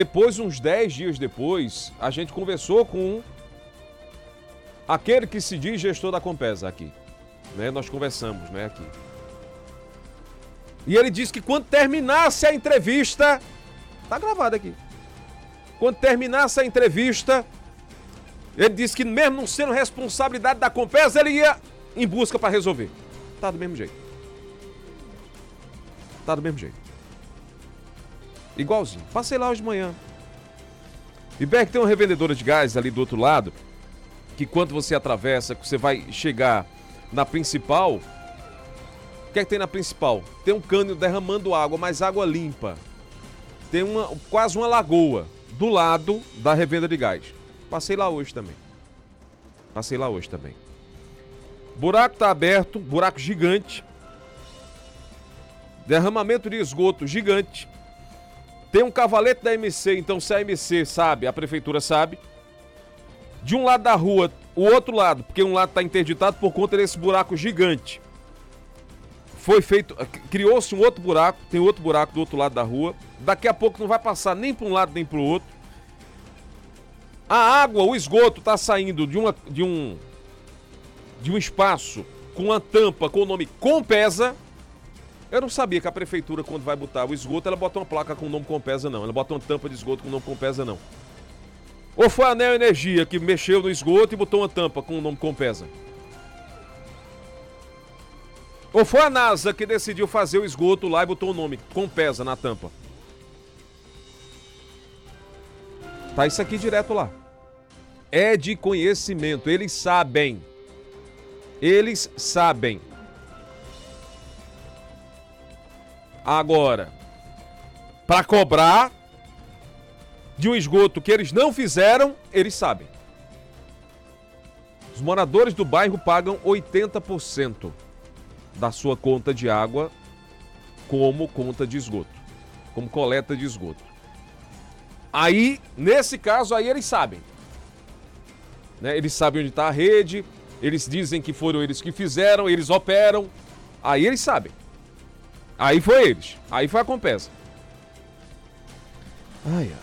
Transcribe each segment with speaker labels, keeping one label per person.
Speaker 1: Depois, uns 10 dias depois, a gente conversou com aquele que se diz gestor da Compesa aqui. Né? Nós conversamos, né, aqui. E ele disse que quando terminasse a entrevista, tá gravado aqui. Quando terminasse a entrevista, ele disse que mesmo não sendo responsabilidade da Compesa, ele ia em busca para resolver. Tá do mesmo jeito. Tá do mesmo jeito. Igualzinho. Passei lá hoje de manhã. E Beck, tem uma revendedora de gás ali do outro lado, que quando você atravessa, que você vai chegar na principal, o que é que tem na principal? Tem um cano derramando água, mas água limpa. Tem quase uma lagoa do lado da revenda de gás. Passei lá hoje também. Buraco tá aberto, buraco gigante. Derramamento de esgoto gigante. Tem um cavalete da MC, então se a MC sabe, a prefeitura sabe. De um lado da rua, o outro lado, porque um lado está interditado por conta desse buraco gigante. Criou-se um outro buraco, tem outro buraco do outro lado da rua. Daqui a pouco não vai passar nem para um lado nem para o outro. A água, o esgoto está saindo de um espaço com uma tampa com o nome Compesa. Eu não sabia que a prefeitura, quando vai botar o esgoto, ela bota uma placa com o nome Compesa, não. Ela bota uma tampa de esgoto com o nome Compesa, não. Ou foi a Neo Energia que mexeu no esgoto e botou uma tampa com o nome Compesa? Ou foi a NASA que decidiu fazer o esgoto lá e botou o nome Compesa na tampa? Tá isso aqui direto lá. É de conhecimento, eles sabem. Agora, para cobrar de um esgoto que eles não fizeram, eles sabem. Os moradores do bairro pagam 80% da sua conta de água como conta de esgoto, como coleta de esgoto. Aí, nesse caso, aí eles sabem. Né? Eles sabem onde está a rede, eles dizem que foram eles que fizeram, eles operam. Aí eles sabem. Aí foi eles. Aí foi a Compesa. Ai.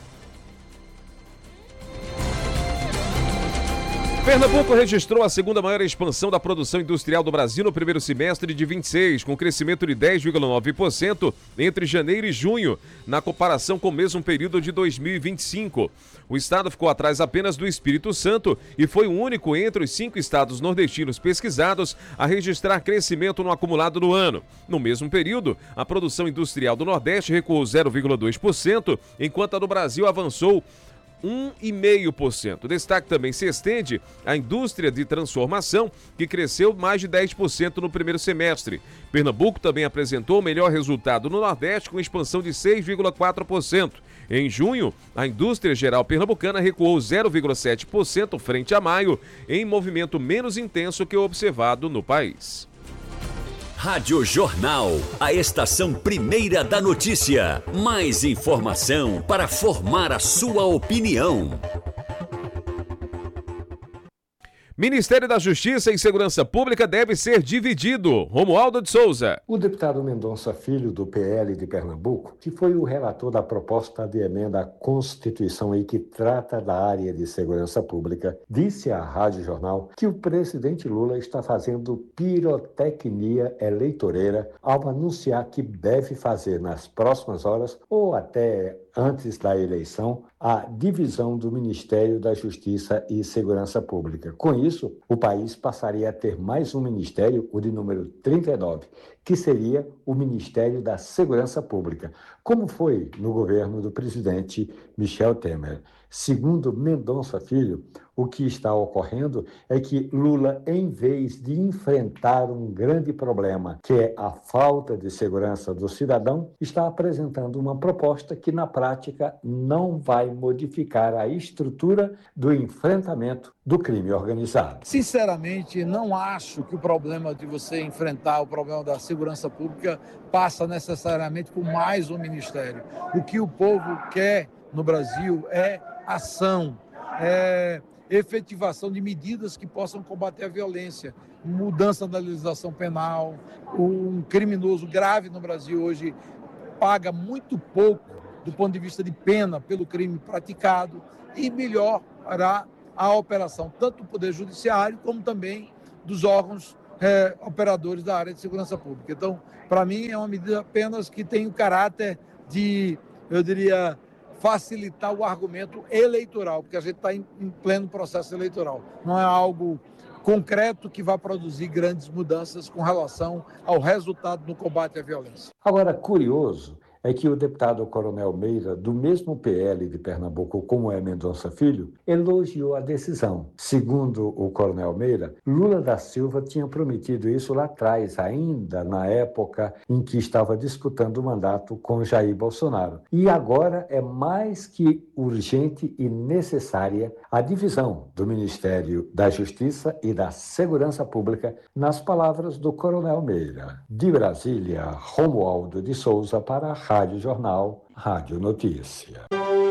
Speaker 1: Pernambuco registrou a segunda maior expansão da produção industrial do Brasil no primeiro semestre de 26, com crescimento de 10,9% entre janeiro e junho, na comparação com o mesmo período de 2025. O estado ficou atrás apenas do Espírito Santo e foi o único entre os 5 estados nordestinos pesquisados a registrar crescimento no acumulado do ano. No mesmo período, a produção industrial do Nordeste recuou 0,2%, enquanto a do Brasil avançou 1,5%. Destaque também se estende à indústria de transformação, que cresceu mais de 10% no primeiro semestre. Pernambuco também apresentou o melhor resultado no Nordeste, com expansão de 6,4%. Em junho, a indústria geral pernambucana recuou 0,7% frente a maio, em movimento menos intenso que o observado no país.
Speaker 2: Rádio Jornal, a estação primeira da notícia. Mais informação para formar a sua opinião.
Speaker 1: Ministério da Justiça e Segurança Pública deve ser dividido. Romualdo de Souza.
Speaker 3: O deputado Mendonça Filho, do PL de Pernambuco, que foi o relator da proposta de emenda à Constituição e que trata da área de segurança pública, disse à Rádio Jornal que o presidente Lula está fazendo pirotecnia eleitoreira ao anunciar que deve fazer nas próximas horas ou até antes da eleição a divisão do Ministério da Justiça e Segurança Pública. Com isso, o país passaria a ter mais um ministério, o de número 39, que seria o Ministério da Segurança Pública, como foi no governo do presidente Michel Temer. Segundo Mendonça Filho, o que está ocorrendo é que Lula, em vez de enfrentar um grande problema, que é a falta de segurança do cidadão, está apresentando uma proposta que, na prática, não vai modificar a estrutura do enfrentamento do crime organizado.
Speaker 4: Sinceramente, não acho que o problema de você enfrentar o problema da segurança pública passa necessariamente por mais um ministério. O que o povo quer no Brasil é ação, é efetivação de medidas que possam combater a violência, mudança da legislação penal. Um criminoso grave no Brasil hoje paga muito pouco do ponto de vista de pena pelo crime praticado e melhorar a operação tanto do Poder Judiciário como também dos órgãos operadores da área de segurança pública. Então, para mim, é uma medida apenas que tem o caráter de, eu diria, facilitar o argumento eleitoral, porque a gente está em pleno processo eleitoral. Não é algo concreto que vai produzir grandes mudanças com relação ao resultado no combate à violência.
Speaker 3: Agora, curioso é que o deputado Coronel Meira, do mesmo PL de Pernambuco, como é Mendonça Filho, elogiou a decisão. Segundo o Coronel Meira, Lula da Silva tinha prometido isso lá atrás, ainda na época em que estava disputando o mandato com Jair Bolsonaro. E agora é mais que urgente e necessária a divisão do Ministério da Justiça e da Segurança Pública, nas palavras do Coronel Meira. De Brasília, Romualdo de Souza para a Rádio Jornal, Rádio Notícia.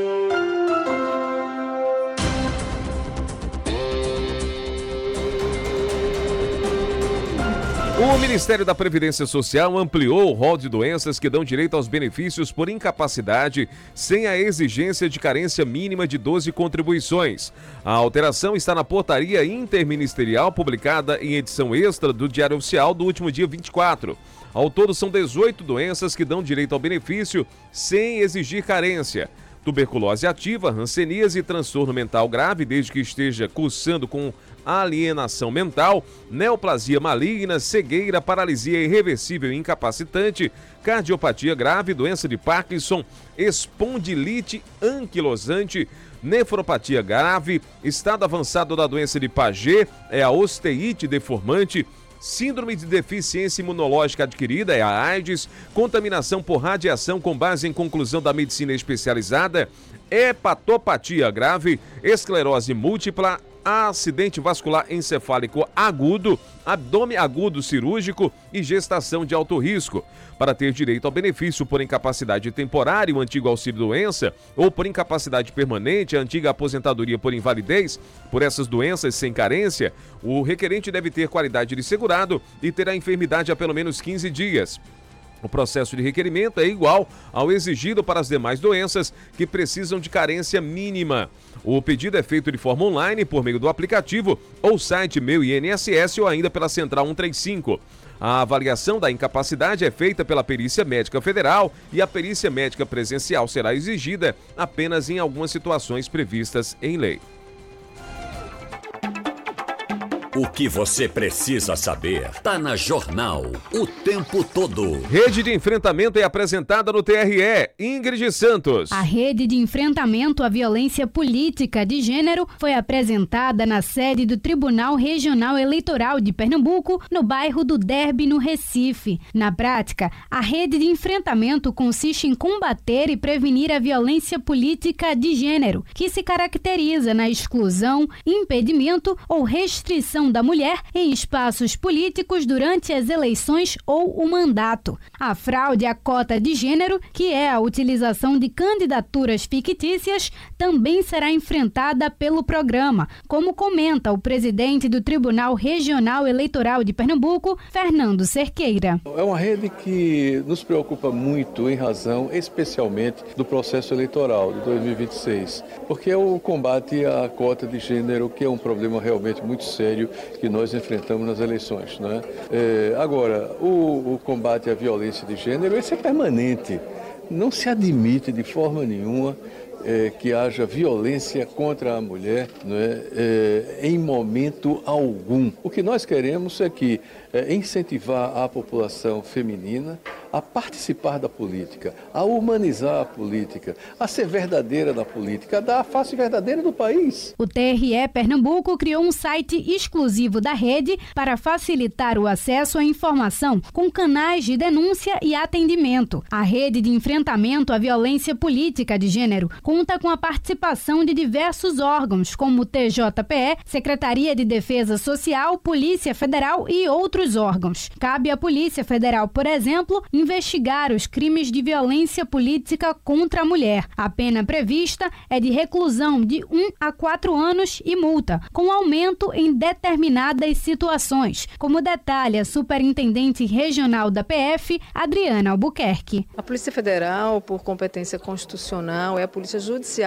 Speaker 1: O Ministério da Previdência Social ampliou o rol de doenças que dão direito aos benefícios por incapacidade sem a exigência de carência mínima de 12 contribuições. A alteração está na portaria interministerial publicada em edição extra do Diário Oficial do último dia 24. Ao todo, são 18 doenças que dão direito ao benefício sem exigir carência. Tuberculose ativa, hanseníase e transtorno mental grave, desde que esteja cursando com alienação mental, neoplasia maligna, cegueira, paralisia irreversível e incapacitante, cardiopatia grave, doença de Parkinson, espondilite anquilosante, nefropatia grave, estado avançado da doença de Paget, a osteite deformante, síndrome de deficiência imunológica adquirida, a AIDS, contaminação por radiação com base em conclusão da medicina especializada, hepatopatia grave, esclerose múltipla, acidente vascular encefálico agudo, abdômen agudo cirúrgico e gestação de alto risco. Para ter direito ao benefício por incapacidade temporária, o antigo auxílio-doença, ou por incapacidade permanente, a antiga aposentadoria por invalidez, por essas doenças sem carência, o requerente deve ter qualidade de segurado e ter a enfermidade há pelo menos 15 dias. O processo de requerimento é igual ao exigido para as demais doenças que precisam de carência mínima. O pedido é feito de forma online por meio do aplicativo ou site Meu INSS ou ainda pela Central 135. A avaliação da incapacidade é feita pela Perícia Médica Federal e a perícia médica presencial será exigida apenas em algumas situações previstas em lei.
Speaker 2: O que você precisa saber está na Jornal o tempo todo.
Speaker 1: Rede de enfrentamento é apresentada no TRE. Ingrid Santos.
Speaker 5: A rede de enfrentamento à violência política de gênero foi apresentada na sede do Tribunal Regional Eleitoral de Pernambuco, no bairro do Derby, no Recife. Na prática, a rede de enfrentamento consiste em combater e prevenir a violência política de gênero, que se caracteriza na exclusão, impedimento ou restrição da mulher em espaços políticos durante as eleições ou o mandato. A fraude à cota de gênero, que é a utilização de candidaturas fictícias, também será enfrentada pelo programa, como comenta o presidente do Tribunal Regional Eleitoral de Pernambuco, Fernando Cerqueira.
Speaker 6: É uma rede que nos preocupa muito em razão, especialmente, do processo eleitoral de 2026, porque é o combate à cota de gênero, que é um problema realmente muito sério que nós enfrentamos nas eleições, né? Agora, o combate à violência de gênero, esse é permanente. Não se admite de forma nenhuma que haja violência contra a mulher, né, em momento algum. O que nós queremos é que incentivar a população feminina a participar da política, a humanizar a política, a ser verdadeira na política, a dar a face verdadeira do país.
Speaker 5: O TRE Pernambuco criou um site exclusivo da rede para facilitar o acesso à informação, com canais de denúncia e atendimento. A rede de enfrentamento à violência política de gênero conta com a participação de diversos órgãos, como o TJPE, Secretaria de Defesa Social, Polícia Federal e outros órgãos. Cabe à Polícia Federal, por exemplo, investigar os crimes de violência política contra a mulher. A pena prevista é de reclusão de 1 a 4 anos e multa, com aumento em determinadas situações, como detalha a superintendente regional da PF, Adriana Albuquerque.
Speaker 7: A Polícia Federal, por competência constitucional, é a Polícia Judiciária